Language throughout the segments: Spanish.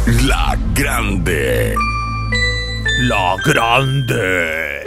La Grande. La Grande.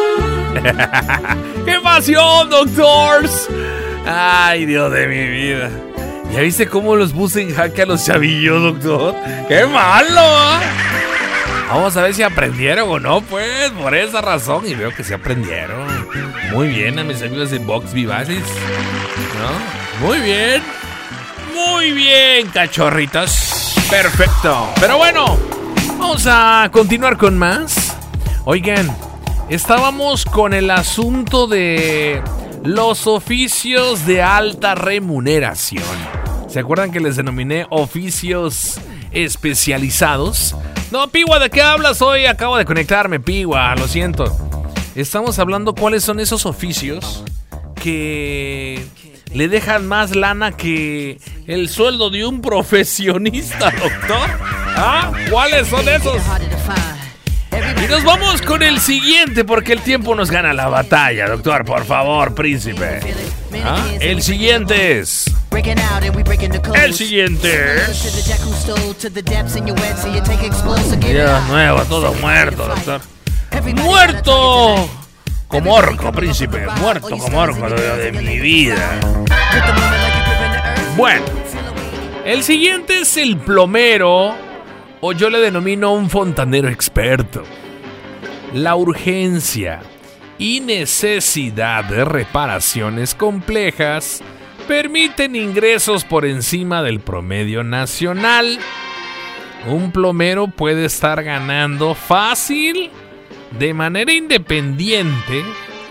¡Qué pasión, doctors! Ay, Dios de mi vida. ¿Ya viste cómo los puse en jaque a los chavillos, doctor? ¡Qué malo! Vamos a ver si aprendieron o no, pues, por esa razón. Y veo que sí aprendieron. Muy bien a mis amigos de Vox Vivaces, ¿no? Muy bien. Muy bien, cachorritos. Perfecto. Pero bueno, vamos a continuar con más. Oigan, estábamos con el asunto de los oficios de alta remuneración. ¿Se acuerdan que les denominé oficios especializados? No, Pigua, ¿de qué hablas hoy? Acabo de conectarme, Pigua, lo siento. Estamos hablando cuáles son esos oficios que le dejan más lana que el sueldo de un profesionista, doctor. ¿Ah? ¿Cuáles son esos? Y nos vamos con el siguiente porque el tiempo nos gana la batalla, doctor. Por favor, príncipe. ¿Ah? El siguiente es... El siguiente es... Dios nuevo, todo muerto, doctor. ¡Muerto! Como orco, príncipe. Muerto como orco de mi vida. Bueno, el siguiente es el plomero, o yo le denomino un fontanero experto. La urgencia y necesidad de reparaciones complejas permiten ingresos por encima del promedio nacional. Un plomero puede estar ganando fácil, de manera independiente,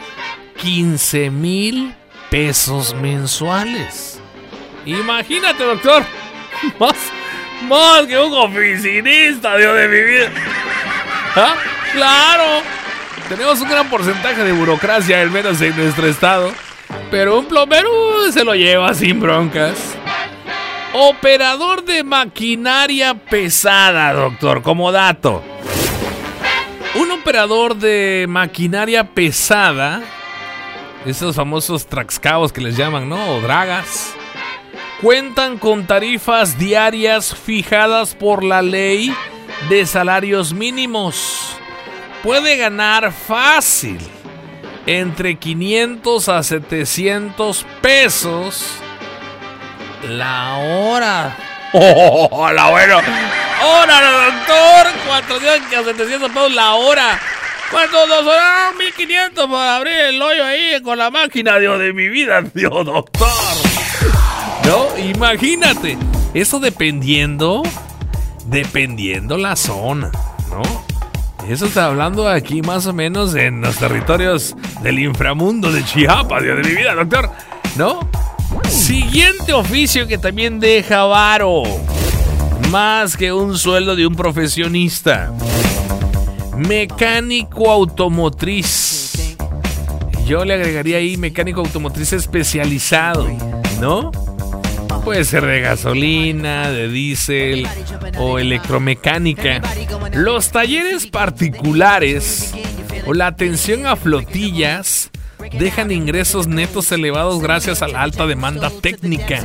15,000 pesos mensuales. Imagínate, doctor, más que un oficinista, Dios de mi vida. ¿Ah? ¡Claro! Tenemos un gran porcentaje de burocracia, al menos en nuestro estado. Pero un plomero se lo lleva sin broncas. Operador de maquinaria pesada, doctor, como dato. Un operador de maquinaria pesada, esos famosos traxcaos que les llaman, ¿no? O dragas, cuentan con tarifas diarias fijadas por la ley de salarios mínimos. Puede ganar fácil entre 500 a 700 pesos la hora. ¡Oh, la bueno! ¡Hora, doctor! 400 a 700 pesos la hora. ¿Cuánto nos sobraron? 1,500 para abrir el hoyo ahí con la máquina, Dios de mi vida, Dios, doctor. No, imagínate. Eso dependiendo la zona, ¿no? Eso está hablando aquí más o menos en los territorios del inframundo de Chiapas, Dios de mi vida, doctor, ¿no? Siguiente oficio que también deja varo, más que un sueldo de un profesionista. Mecánico automotriz. Yo le agregaría ahí mecánico automotriz especializado, ¿no? Puede ser de gasolina, de diésel o electromecánica. Los talleres particulares o la atención a flotillas dejan ingresos netos elevados gracias a la alta demanda técnica.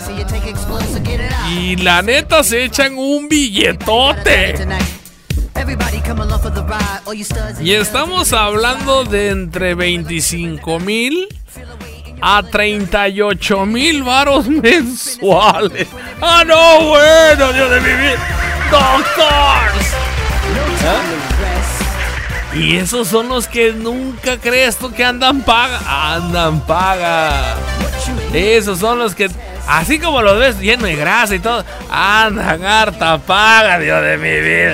Y la neta se echan un billetote. Y estamos hablando de entre 25,000 a 38,000 varos mensuales. ¡Ah, no, bueno, Dios de mi vida! ¡Doctors! ¿Ah? Y esos son los que nunca crees tú que andan paga. Andan paga. Esos son los que, así como los ves lleno de grasa y todo, andan harta paga, Dios de mi vida,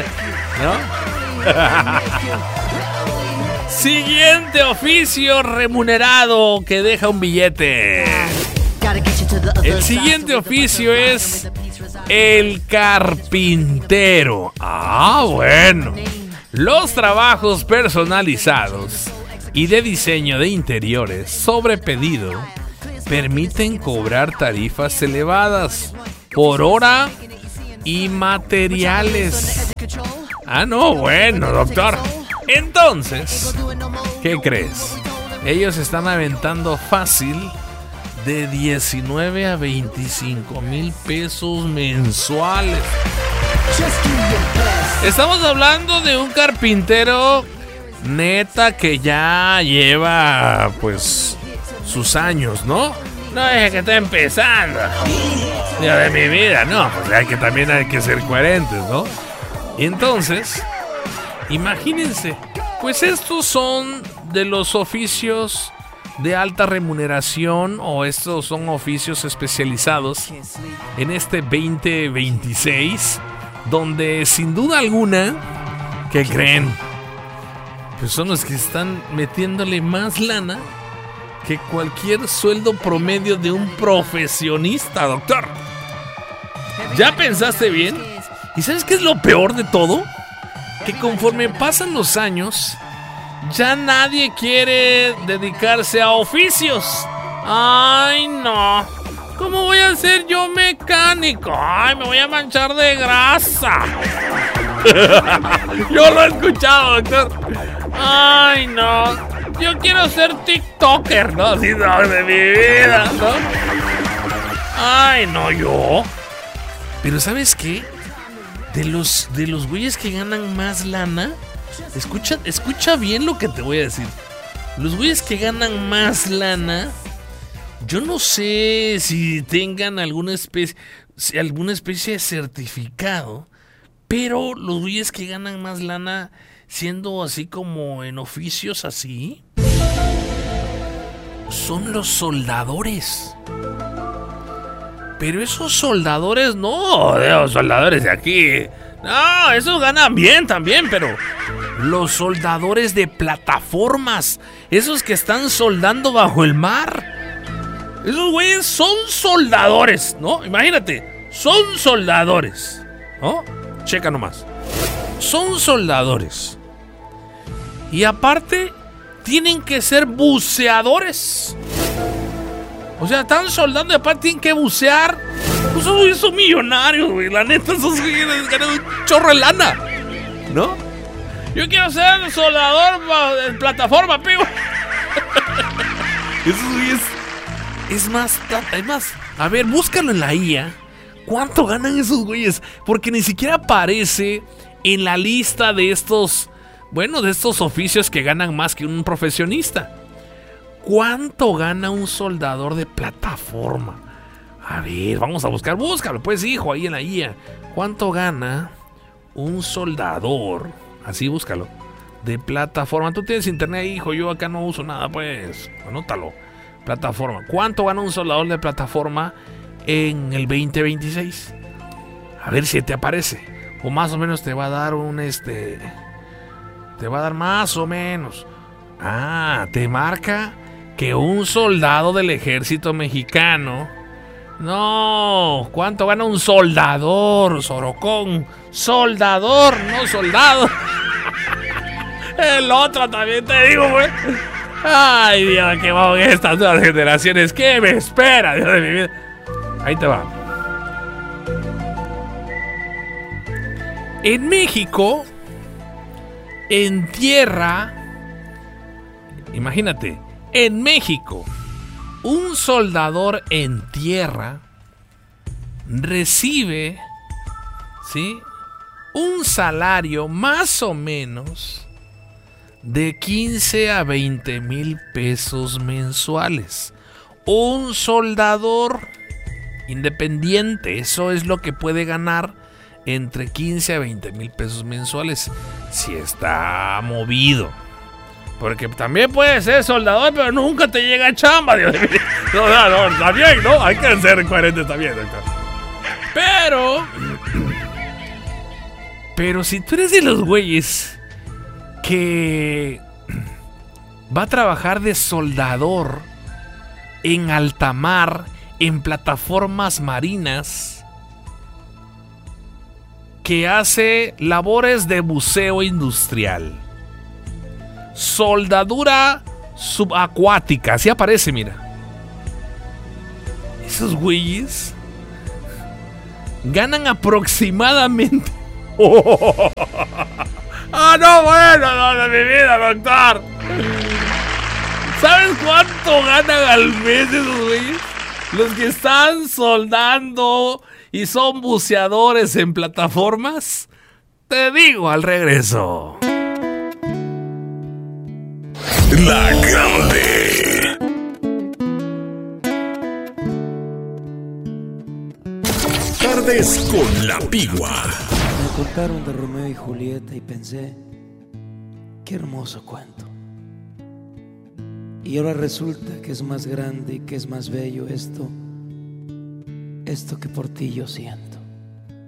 ¿no? Siguiente oficio remunerado que deja un billete. El siguiente oficio es el carpintero. Ah, bueno. Los trabajos personalizados y de diseño de interiores sobre pedido permiten cobrar tarifas elevadas por hora y materiales. Ah, no, bueno, doctor. Entonces, ¿qué crees? Ellos están aventando fácil de 19 a 25,000 pesos mensuales. Estamos hablando de un carpintero neta que ya lleva pues sus años, ¿no? No es que está empezando. Día de mi vida, no, pues también hay que ser coherentes, ¿no? Y entonces, imagínense, pues estos son de los oficios de alta remuneración, o estos son oficios especializados en este 2026, donde sin duda alguna, ¿qué creen? Pues son los que están metiéndole más lana que cualquier sueldo promedio de un profesionista, doctor. ¿Ya pensaste bien? ¿Y sabes qué es lo peor de todo? Que conforme pasan los años, ya nadie quiere dedicarse a oficios. Ay, no. ¿Cómo voy a ser yo mecánico? Ay, me voy a manchar de grasa. Yo lo he escuchado, doctor. Ay, no. Yo quiero ser TikToker, ¿no? Así no, de mi vida, ¿no? Ay, no, yo. Pero ¿sabes qué? De los güeyes que ganan más lana, escucha bien lo que te voy a decir. Los güeyes que ganan más lana, yo no sé si tengan alguna especie de certificado, pero los güeyes que ganan más lana siendo así como en oficios así, son los soldadores. Pero esos soldadores no, los soldadores de aquí, no, esos ganan bien también, pero los soldadores de plataformas, esos que están soldando bajo el mar, esos güeyes son soldadores, ¿no? Imagínate, son soldadores, ¿no? Checa nomás. Son soldadores. Y aparte, tienen que ser buceadores. O sea, están soldando y aparte tienen que bucear. Pues son millonarios, güey. La neta, esos güeyes ganan un chorro de lana, ¿no? Yo quiero ser soldador de plataforma, pigo. Esos güeyes. Es más, a ver, búscalo en la IA. ¿Cuánto ganan esos güeyes? Porque ni siquiera aparece en la lista de estos, bueno, de estos oficios que ganan más que un profesionista. ¿Cuánto gana un soldador de plataforma? A ver, vamos a buscar, búscalo, pues, hijo, ahí en la IA. ¿Cuánto gana un soldador? Así, búscalo. De plataforma. Tú tienes internet, hijo, yo acá no uso nada, pues, anótalo. Plataforma. ¿Cuánto gana un soldador de plataforma en el 2026? A ver si te aparece. O más o menos te va a dar te va a dar más o menos. Ah, te marca que un soldado del ejército mexicano. No, ¿cuánto gana un soldador, Sorocón? Soldador, no soldado. El otro también te digo, güey. Ay, Dios, que vamos en estas nuevas generaciones. ¿Qué me espera, Dios de mi vida? Ahí te va. En México, en tierra, imagínate, en México, un soldador en tierra recibe, ¿sí?, un salario más o menos de 15 a 20 mil pesos mensuales. Un soldador independiente, eso es lo que puede ganar, entre 15 a 20 mil pesos mensuales, si está movido. Porque también puede ser soldador, pero nunca te llega chamba, Dios mío. No, también, ¿no? Hay que ser coherentes también, doctor. Pero si tú eres de los güeyes que va a trabajar de soldador en alta mar, en plataformas marinas, que hace labores de buceo industrial, soldadura subacuática, así aparece, mira. Esos güeyes ganan aproximadamente... ¡Ah, no, bueno, no, de mi vida, doctor! ¿Sabes cuánto ganan al mes esos güeyes? Los que están soldando y son buceadores en plataformas, te digo al regreso. La Grande. Tardes con la Pigua. Me contaron de Romeo y Julieta y pensé, qué hermoso cuento. Y ahora resulta que es más grande y que es más bello esto que por ti yo siento.